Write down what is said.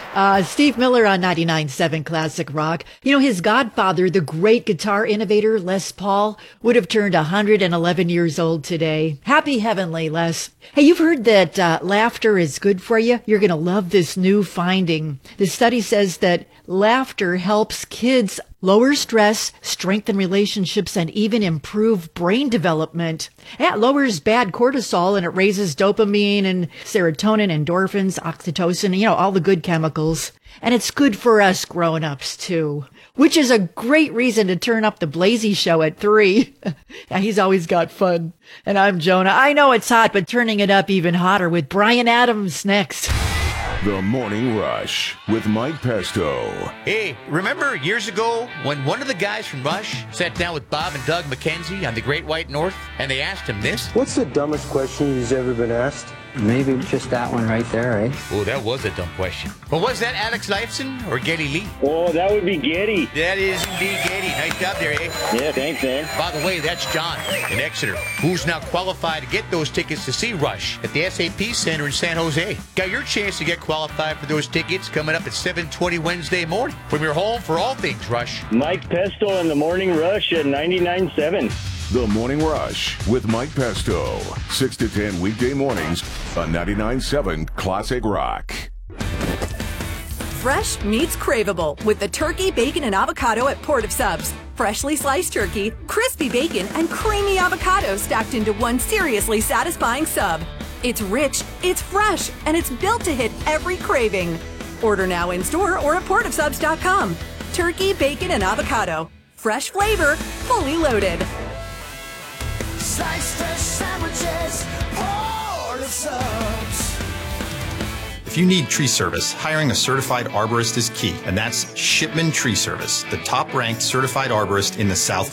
Steve Miller on 99.7 Classic Rock. You know, his godfather, the great guitar innovator Les Paul, would have turned 111 years old today. Happy heavenly, Les. Hey, you've heard that laughter is good for you? You're going to love this new finding. The study says that laughter helps kids lower stress, strengthen relationships, and even improve brain development. It lowers bad cortisol and it raises dopamine and serotonin, endorphins, oxytocin, all the good chemicals. And it's good for us grown-ups, too, which is a great reason to turn up the Blazy Show at 3. Yeah, he's always got fun. And I'm Jonah. I know it's hot, but turning it up even hotter with Bryan Adams next. The Morning Rush with Mike Pesto. Hey, remember years ago when one of the guys from Rush sat down with Bob and Doug McKenzie on the Great White North and they asked him this? What's the dumbest question he's ever been asked? Maybe just that one right there, eh? Oh, that was a dumb question. But was that Alex Lifeson or Geddy Lee? Oh, that would be Geddy. That is indeed Geddy. Nice job there, eh? Yeah, thanks, man. By the way, that's John in Exeter, who's now qualified to get those tickets to see Rush at the SAP Center in San Jose. Got your chance to get qualified for those tickets coming up at 7:20 Wednesday morning from your home for all things Rush. Mike Pesto and the Morning Rush at 99.7. The Morning Rush with Mike Pesto. 6 to 10 weekday mornings on 99.7 Classic Rock. Fresh meets craveable with the turkey, bacon, and avocado at Port of Subs. Freshly sliced turkey, crispy bacon, and creamy avocado stacked into one seriously satisfying sub. It's rich, it's fresh, and it's built to hit every craving. Order now in-store or at portofsubs.com. Turkey, bacon, and avocado. Fresh flavor, fully loaded. Slice fresh sandwiches, Port of Subs. If you need tree service, hiring a certified arborist is key, and that's Shipman Tree Service, the top-ranked certified arborist in the South